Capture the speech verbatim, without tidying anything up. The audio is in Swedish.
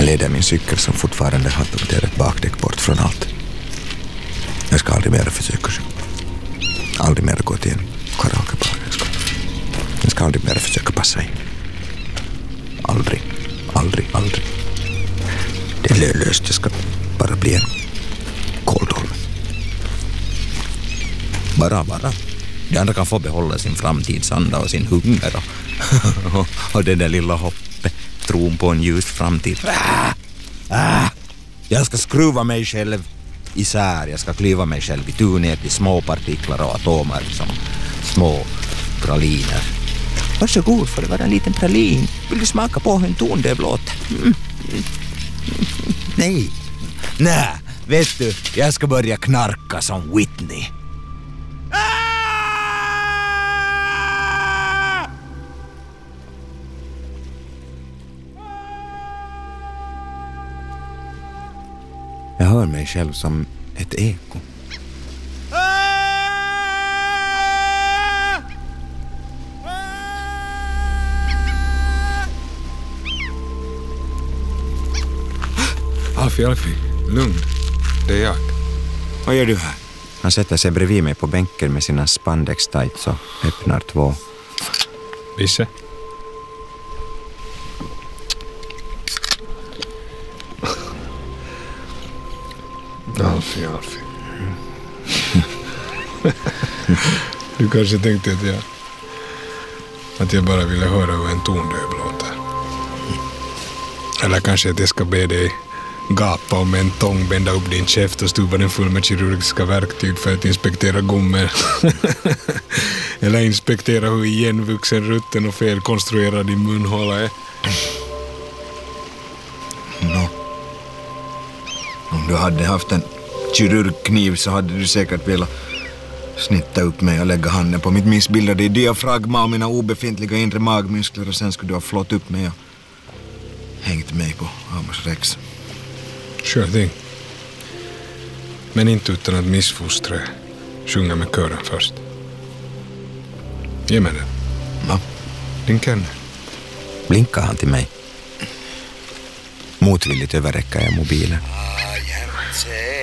leder min cykel som fortfarande har punkterat bakdäck bort från allt. Jag ska aldrig mer försöka sjunga. Aldrig mer gå till en karaokebar. Jag ska, jag ska aldrig mer försöka passa in. Aldrig, aldrig, aldrig. Det är lönlöst. Jag ska bara bli en koldolv. Bara, bara. De andra kan få behålla sin framtidsanda och sin hunger och, och det där lilla hoppet, tron på en ljus framtid. Ah, ah, jag ska skruva mig själv isär, jag ska klyva mig själv i ner till små partiklar och atomer som små praliner. Varsågod, för det var en liten pralin. Vill du smaka på en tondöv låt? Mm. Nej. Nej, vet du, jag ska börja knarka som Whitney. Jag hör mig själv som ett eko. Alfie, Alfie, lugn. Det är jag. Vad gör du här? Han sätter sig bredvid mig på bänken med sina spandex tights och öppnar två. Visse? Alfie, Alfie. Du kanske tänkte att jag att jag bara ville höra hur en tondöv låter. Eller kanske att jag ska be dig gapa och med en tång bända upp din käft och stuva den full med kirurgiska verktyg för att inspektera gommer. Eller inspektera hur igenvuxen, rutten och felkonstruerad din munhåla är. No. Om du hade haft en kirurgkniv så hade du säkert velat snitta upp mig och lägga handen på mitt missbildade diafragma och mina obefintliga inre magmuskler och sen skulle du ha flått upp mig och hängt mig på Amos Rex. Sure thing. Men inte utan att missfostra. Sjunga med kören först. Ge mig den. Va? Din känner. Blinkar han till mig. Motvilligt överräcker jag mobilen. I am